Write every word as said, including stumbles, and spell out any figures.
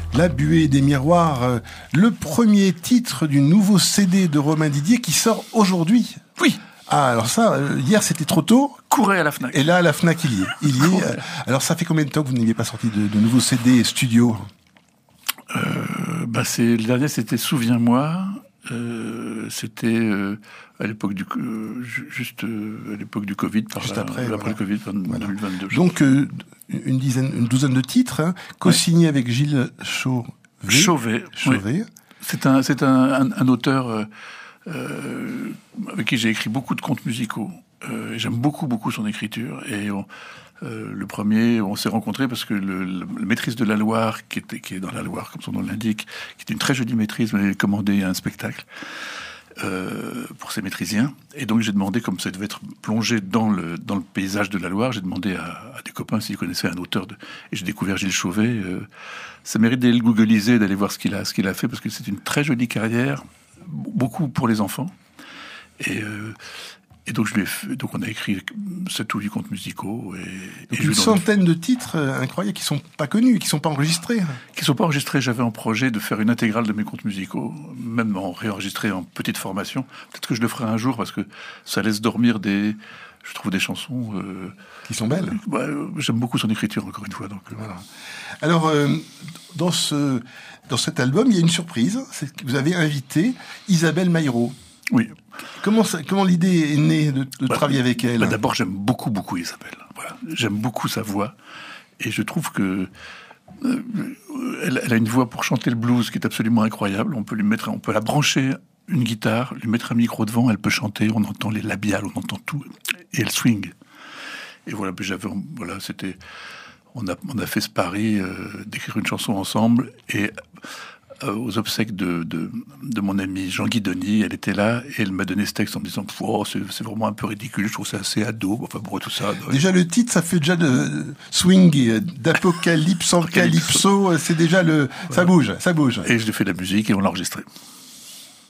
La buée des miroirs, euh, le premier titre du nouveau C D de Romain Didier qui sort aujourd'hui. Oui. Ah, alors ça, euh, hier c'était trop tôt. Courez à la Fnac. Et là, à la Fnac, il y est. Il y est. Euh, alors ça fait combien de temps que vous n'aviez pas sorti de, de nouveaux C D studio? euh, bah c'est, Le dernier, c'était Souviens-moi. Euh, c'était euh, à l'époque du euh, juste euh, à l'époque du Covid, par juste là, après, après voilà. le Covid, Voilà. deux mille vingt-deux. Donc euh, une dizaine, une douzaine de titres, hein, co-signés ouais. avec Gilles Chauvet. Chauvet. Chauvet. Oui. C'est un, c'est un, un, un auteur euh, euh, avec qui j'ai écrit beaucoup de contes musicaux. Euh, j'aime beaucoup, beaucoup son écriture. Et on, euh, le premier, on s'est rencontrés parce que le, le, le maîtrise de la Loire, qui, était, qui est dans la Loire, comme son nom l'indique, qui est une très jolie maîtrise, m'avait commandé un spectacle euh, pour ses maîtrisiens. Et donc j'ai demandé, comme ça devait être plongé dans le, dans le paysage de la Loire, j'ai demandé à, à des copains s'ils connaissaient un auteur. De, et j'ai découvert Gilles Chauvet. Euh, ça mérite d'aller le googliser, d'aller voir ce qu'il a, ce qu'il a fait, parce que c'est une très jolie carrière, beaucoup pour les enfants. Et... Euh, Et donc, je lui ai fait, donc on a écrit sept ou huit contes musicaux. Et, et une centaine de titres euh, incroyables qui sont pas connus, qui sont pas enregistrés. Qui sont pas enregistrés. J'avais en projet de faire une intégrale de mes contes musicaux, même en réenregistrer en petite formation. Peut-être que je le ferai un jour parce que ça laisse dormir des, je trouve des chansons euh, qui sont belles. Bah, j'aime beaucoup son écriture, encore une fois. Donc euh, voilà. Alors, euh, dans ce dans cet album, il y a une surprise, c'est que vous avez invité Isabelle Maïro. Oui. Comment, ça, comment l'idée est née de, de bah, travailler avec elle? Bah D'abord, j'aime beaucoup, beaucoup Isabelle. Voilà. J'aime beaucoup sa voix. Et je trouve que euh, elle, elle a une voix pour chanter le blues qui est absolument incroyable. On peut lui mettre, on peut la brancher une guitare, lui mettre un micro devant, elle peut chanter, on entend les labiales, on entend tout. Et elle swing. Et voilà, j'avais, voilà, c'était, on a, on a fait ce pari euh, d'écrire une chanson ensemble. Et aux obsèques de, de, de mon ami Jean-Guy Denis, elle était là et elle m'a donné ce texte en me disant oh, c'est, c'est vraiment un peu ridicule, je trouve ça assez ado, enfin bon, tout ça. Déjà le titre, ça fait déjà de swing, d'apocalypse en calypso, c'est déjà le, ça bouge, ça bouge. Et je lui ai fait de la musique et on l'a enregistré.